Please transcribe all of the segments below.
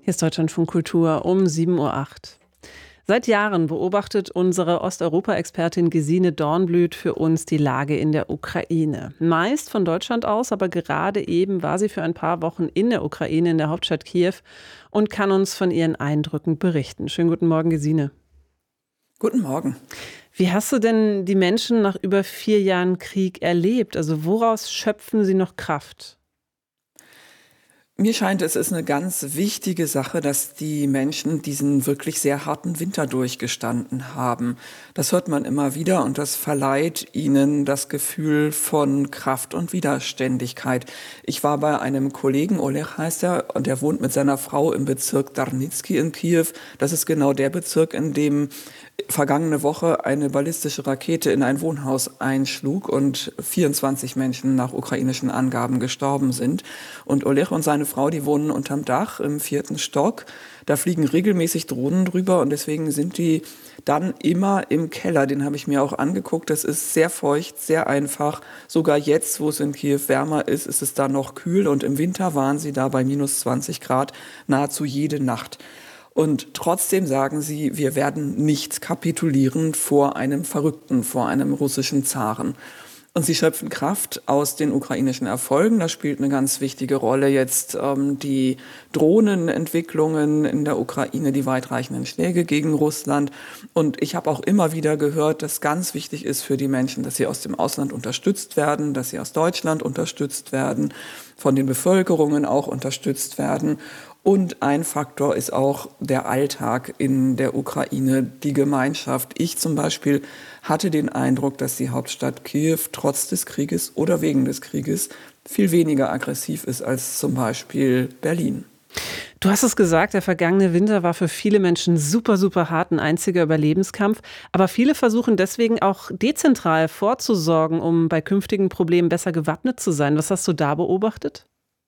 Hier ist Deutschlandfunk Kultur um 7:08 Uhr. Seit Jahren beobachtet unsere Osteuropa-Expertin Gesine Dornblüt für uns die Lage in der Ukraine. Meist von Deutschland aus, aber gerade eben war sie für ein paar Wochen in der Ukraine, in der Hauptstadt Kiew und kann uns von ihren Eindrücken berichten. Schönen guten Morgen, Gesine. Guten Morgen. Wie hast du denn die Menschen nach über 4 Jahren Krieg erlebt? Also woraus schöpfen sie noch Kraft? Mir scheint, es ist eine ganz wichtige Sache, dass die Menschen diesen wirklich sehr harten Winter durchgestanden haben. Das hört man immer wieder und das verleiht ihnen das Gefühl von Kraft und Widerständigkeit. Ich war bei einem Kollegen, Oleg heißt er, und der wohnt mit seiner Frau im Bezirk Darnitsky in Kiew. Das ist genau der Bezirk, in dem vergangene Woche eine ballistische Rakete in ein Wohnhaus einschlug und 24 Menschen nach ukrainischen Angaben gestorben sind. Und Oleg und seine Frau, die wohnen unterm Dach im 4. Stock. Da fliegen regelmäßig Drohnen drüber und deswegen sind die dann immer im Keller. Den habe ich mir auch angeguckt. Das ist sehr feucht, sehr einfach. Sogar jetzt, wo es in Kiew wärmer ist, ist es da noch kühl. Und im Winter waren sie da bei minus 20 Grad nahezu jede Nacht. Und trotzdem sagen sie, wir werden nicht kapitulieren vor einem Verrückten, vor einem russischen Zaren. Und sie schöpfen Kraft aus den ukrainischen Erfolgen. Da spielt eine ganz wichtige Rolle jetzt die Drohnenentwicklungen in der Ukraine, die weitreichenden Schläge gegen Russland. Und ich habe auch immer wieder gehört, dass ganz wichtig ist für die Menschen, dass sie aus dem Ausland unterstützt werden, dass sie aus Deutschland unterstützt werden, von den Bevölkerungen auch unterstützt werden. Und ein Faktor ist auch der Alltag in der Ukraine, die Gemeinschaft. Ich zum Beispiel hatte den Eindruck, dass die Hauptstadt Kiew trotz des Krieges oder wegen des Krieges viel weniger aggressiv ist als zum Beispiel Berlin. Du hast es gesagt, der vergangene Winter war für viele Menschen super hart, ein einziger Überlebenskampf. Aber viele versuchen deswegen auch dezentral vorzusorgen, um bei künftigen Problemen besser gewappnet zu sein. Was hast du da beobachtet?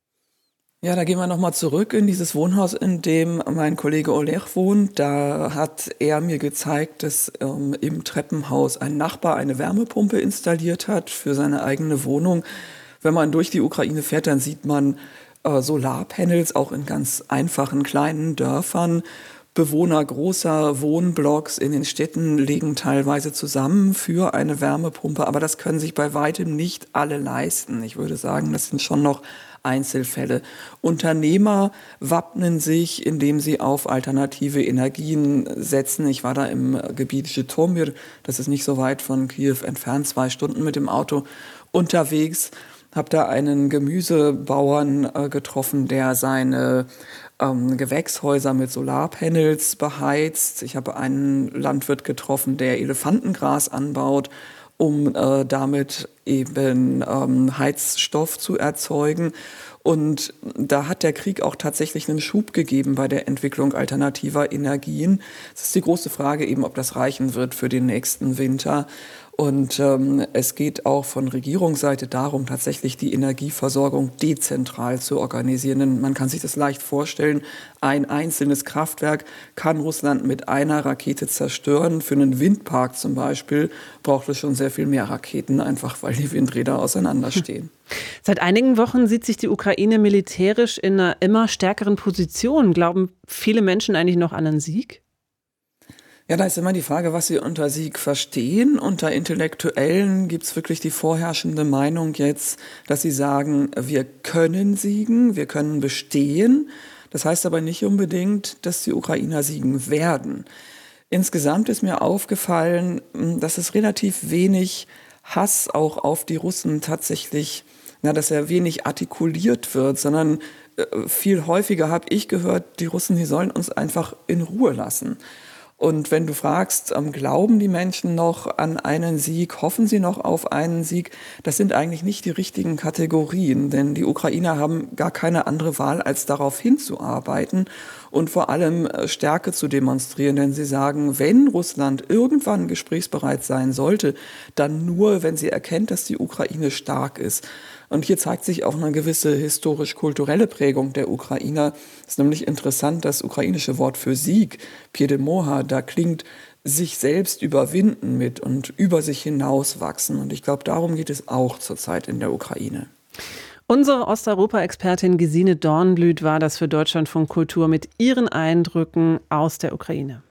Ja, da gehen wir nochmal zurück in dieses Wohnhaus, in dem mein Kollege Oleg wohnt. Da hat er mir gezeigt, dass im Treppenhaus ein Nachbar eine Wärmepumpe installiert hat für seine eigene Wohnung. Wenn man durch die Ukraine fährt, dann sieht man Solarpanels auch in ganz einfachen kleinen Dörfern. Bewohner großer Wohnblocks in den Städten legen teilweise zusammen für eine Wärmepumpe, aber das können sich bei weitem nicht alle leisten. Ich würde sagen, das sind schon noch Einzelfälle. Unternehmer wappnen sich, indem sie auf alternative Energien setzen. Ich war da im Gebiet Zhytomyr, das ist nicht so weit von Kiew entfernt, 2 Stunden mit dem Auto unterwegs. Habe da einen Gemüsebauern getroffen, der seine Gewächshäuser mit Solarpanels beheizt. Ich habe einen Landwirt getroffen, der Elefantengras anbaut, um damit eben Heizstoff zu erzeugen. Und da hat der Krieg auch tatsächlich einen Schub gegeben bei der Entwicklung alternativer Energien. Es ist die große Frage eben, ob das reichen wird für den nächsten Winter. Und es geht auch von Regierungsseite darum, tatsächlich die Energieversorgung dezentral zu organisieren. Denn man kann sich das leicht vorstellen, ein einzelnes Kraftwerk kann Russland mit einer Rakete zerstören. Für einen Windpark zum Beispiel braucht es schon sehr viel mehr Raketen, einfach weil die Windräder auseinanderstehen. Seit einigen Wochen sieht sich die Ukraine militärisch in einer immer stärkeren Position. Glauben viele Menschen eigentlich noch an einen Sieg? Ja, da ist immer die Frage, was sie unter Sieg verstehen. Unter Intellektuellen gibt es wirklich die vorherrschende Meinung jetzt, dass sie sagen, wir können siegen, wir können bestehen. Das heißt aber nicht unbedingt, dass die Ukrainer siegen werden. Insgesamt ist mir aufgefallen, dass es relativ wenig Hass auch auf die Russen tatsächlich, dass er wenig artikuliert wird, sondern viel häufiger habe ich gehört, die Russen, die sollen uns einfach in Ruhe lassen. Und wenn du fragst, glauben die Menschen noch an einen Sieg, hoffen sie noch auf einen Sieg, das sind eigentlich nicht die richtigen Kategorien, denn die Ukrainer haben gar keine andere Wahl, als darauf hinzuarbeiten und vor allem Stärke zu demonstrieren, denn sie sagen, wenn Russland irgendwann gesprächsbereit sein sollte, dann nur, wenn sie erkennt, dass die Ukraine stark ist. Und hier zeigt sich auch eine gewisse historisch-kulturelle Prägung der Ukrainer. Es ist nämlich interessant, das ukrainische Wort für Sieg, Перемога, da klingt sich selbst überwinden mit und über sich hinauswachsen. Und ich glaube, darum geht es auch zurzeit in der Ukraine. Unsere Osteuropa-Expertin Gesine Dornblüt war das für Deutschlandfunk Kultur mit ihren Eindrücken aus der Ukraine.